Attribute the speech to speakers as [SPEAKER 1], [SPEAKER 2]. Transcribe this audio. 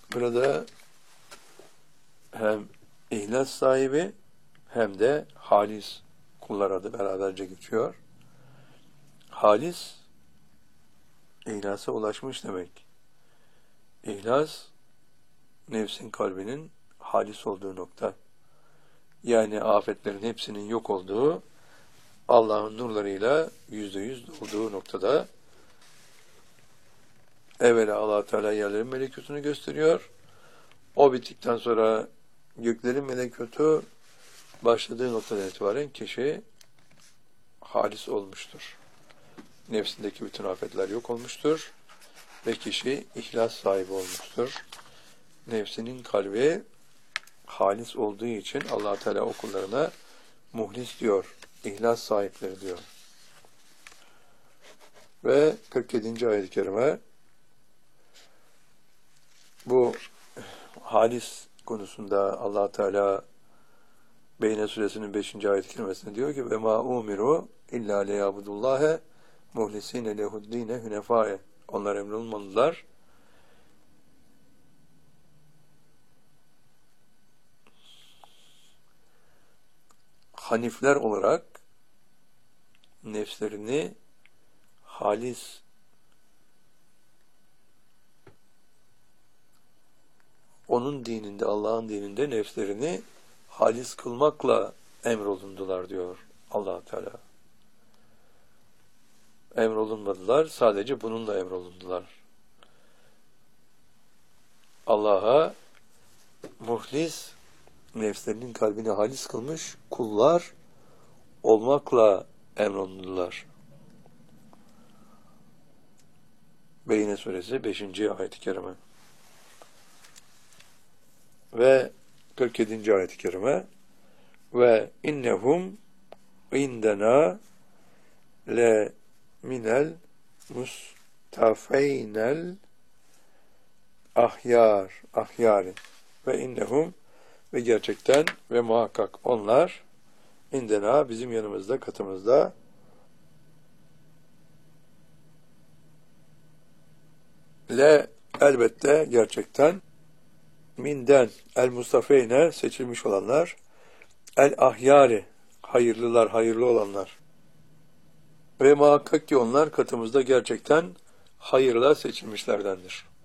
[SPEAKER 1] Burada hem ihlas sahibi hem de halis kullar adı beraberce geçiyor. Halis, ihlasa ulaşmış demek. İhlas, nefsin kalbinin halis olduğu nokta. Yani afetlerin hepsinin yok olduğu, Allah'ın nurlarıyla %100 olduğu noktada evvela Allah Teala yerlerin melekutunu gösteriyor. O bittikten sonra göklerin melekutu başladığı noktadan itibaren kişi halis olmuştur. Nefsindeki bütün afetler yok olmuştur ve kişi ihlas sahibi olmuştur. Nefsinin kalbi halis olduğu için Allah Teala o kullarına muhlis diyor, ihlas sahipleri diyor. Ve 47. ayet-i kerime bu halis konusunda Allah Teala Beyne suresinin 5. ayet-i kerimesinde diyor ki ve ma umiru illa liyabudullaha muhlisine lehu'd-dine hunefae. Onlar emrolunmalılar. Hanifler olarak nefslerini halis onun dininde, Allah'ın dininde nefslerini halis kılmakla emrolundular diyor Allah Teala. Emrolunmadılar, sadece bununla emrolundular. Allah'a muhlis, nefslerinin kalbini halis kılmış kullar olmakla emrolundular. Beyne suresi 5. ayet-i kerime. Ve 47. ayet-i kerime ve innehum indena le minel mustafeynel ahyari ve innehum ve gerçekten ve muhakkak onlar indena bizim yanımızda, katımızda le elbette gerçekten minden el mustafeyne seçilmiş olanlar el ahyari hayırlılar, hayırlı olanlar ve muhakkak ki onlar katımızda gerçekten hayırla seçilmişlerdendir.